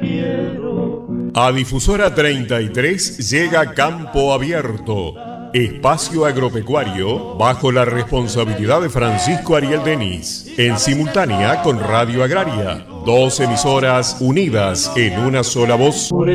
quiero. A Difusora 33 llega Campo Abierto, espacio agropecuario bajo la responsabilidad de Francisco Ariel Denis, en simultánea con Radio Agraria, 2 emisoras unidas en una sola voz. Por